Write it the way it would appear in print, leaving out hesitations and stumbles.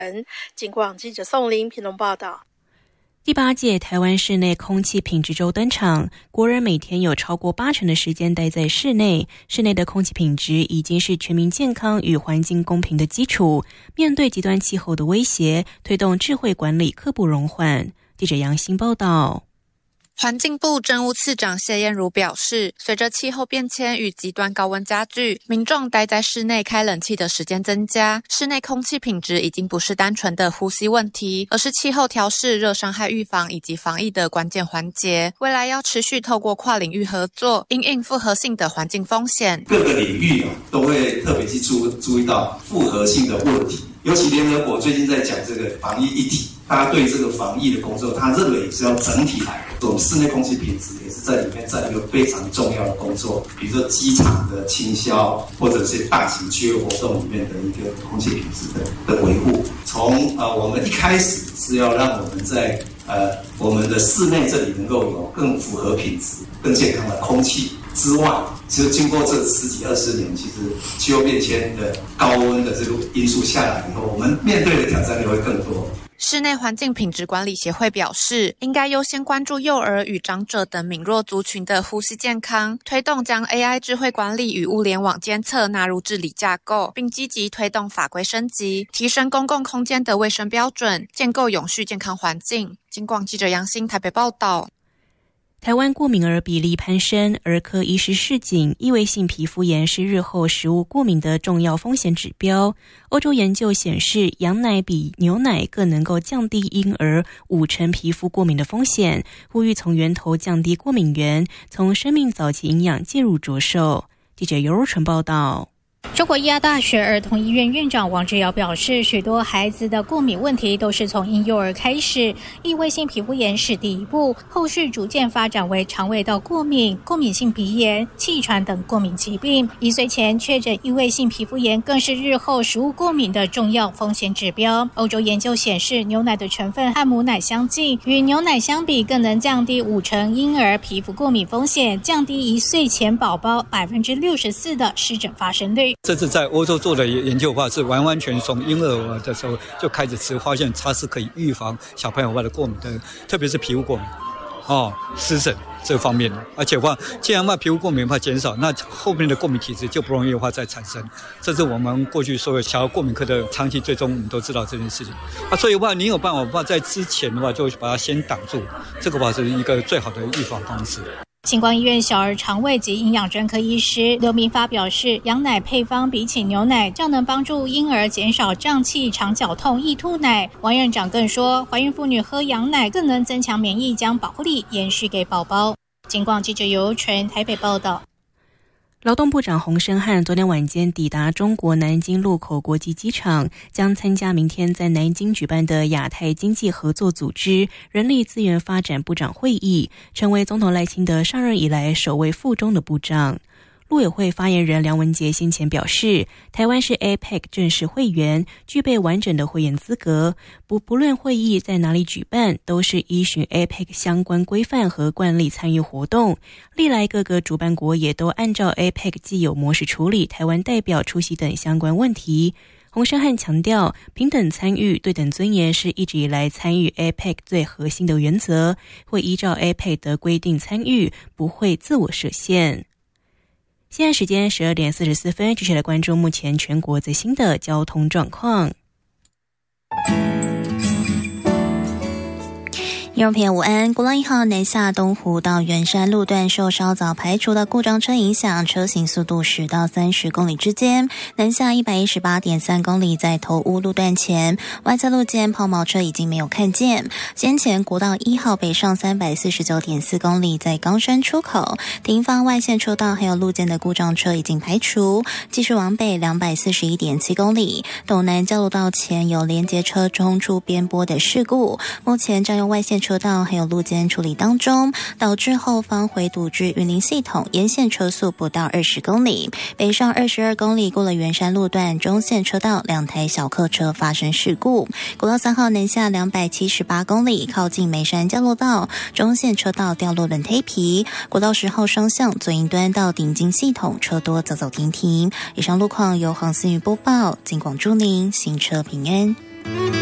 警广记者宋玲评论报道。 第8届台湾室内空气品质周登场，国人每天有超过80%的时间待在室内，室内的空气品质已经是全民健康与环境公平的基础。面对极端气候的威胁，推动智慧管理刻不容缓。记者杨欣报道。 环境部政务次长谢燕如表示，随着气候变迁与极端高温加剧，民众待在室内开冷气的时间增加，室内空气品质已经不是单纯的呼吸问题，而是气候调适、热伤害预防以及防疫的关键环节。未来要持续透过跨领域合作，因应复合性的环境风险， 各个领域都会特别去注意到复合性的问题。尤其联合国最近在讲这个防疫一体，大家对这个防疫的工作，他认为也是要整体来。我们室内空气品质也是在里面占一个非常重要的工作，比如说机场的清消，或者是大型区域活动里面的一个空气品质的维护。从我们一开始是要让我们在我们的室内这里能够有更符合品质、更健康的空气之外，其实经过这10几20年，其实气候变迁的高温的这个因素下来以后，我们面对的挑战就会更多。 室内环境品质管理协会表示，应该优先关注幼儿与长者等敏弱族群的呼吸健康，推动将 AI 智慧管理与物联网监测纳入治理架构，并积极推动法规升级，提升公共空间的卫生标准，建构永续健康环境。警广记者杨欣台北报道。 台湾过敏儿比例攀升，儿科医师示警，异位性皮肤炎是日后食物过敏的重要风险指标。欧洲研究显示，羊奶比牛奶更能够降低婴儿50%皮肤过敏的风险，呼吁从源头降低过敏源，从生命早期营养介入着手。记者尤如纯报道。 中国医药大学儿童医院院长王志尧表示，许多孩子的过敏问题都是从婴幼儿开始，异位性皮肤炎是第一步，后续逐渐发展为肠胃道过敏、过敏性鼻炎、气喘等过敏疾病。1岁前确诊异位性皮肤炎更是日后食物过敏的重要风险指标。欧洲研究显示，牛奶的成分和母奶相近，与牛奶相比更能降低50%婴儿皮肤过敏风险，降低1岁前宝宝64%的湿疹发生率。 这次在欧洲做的研究的话，是完全从婴儿的时候就开始吃，发现它是可以预防小朋友的过敏的，特别是皮肤过敏、湿疹这方面的。而且的话，既然皮肤过敏的话减少，那后面的过敏体质就不容易的话再产生。这是我们过去所有小儿过敏科的长期追踪，我们都知道这件事情。所以的话，你有办法的话，在之前的话就把它先挡住，这个话是一个最好的预防方式。 星光医院小儿肠胃及营养专科医师刘明发表示，羊奶配方比起牛奶较能帮助婴儿减少胀气、肠绞痛、易吐奶。王院长更说，怀孕妇女喝羊奶更能增强免疫，将保护力延续给宝宝。警广记者尤纯台北报道。 劳动部长洪胜汉昨天晚间抵达中国南京禄口国际机场，将参加明天在南京举办的亚太经济合作组织人力资源发展部长会议，成为总统赖清德上任以来首位赴中的部长。陆委会发言人梁文杰先前表示，台湾是 APEC 正式会员，具备完整的会员资格，不论会议在哪里举办，都是依循 APEC 相关规范和惯例参与活动。历来各个主办国也都按照 APEC 既有模式处理台湾代表出席等相关问题。洪胜汉强调，平等参与、对等尊严是一直以来参与 APEC 最核心的原则，会依照 APEC 的规定参与，不会自我设限。现在时间12点44分，继续来关注目前全国最新的交通状况。 听众朋友午安，国道1号南下东湖到圆山路段受稍早排除的故障车影响，车行速度10到30公里之间，南下118.3公里，在头屋路段前外侧路肩抛锚车已经没有看见。先前国道1号北上349.4公里，在冈山出口停放外线车道还有路肩的故障车已经排除，继续往北241.7公里，斗南交流道前有连接车冲出边坡的事故，目前占用外线车道还有路肩处理当中，导致后方回堵至云林系统沿线车速不到20公里，北上22公里过了圆山路段中线车道2台小客车发生事故。国道3号南下278公里，靠近梅山交流道中线车道掉落轮胎皮，国道10号双向左营端到顶金系统车多走走停停。以上路况由黄思雨播报，警广祝您行车平安。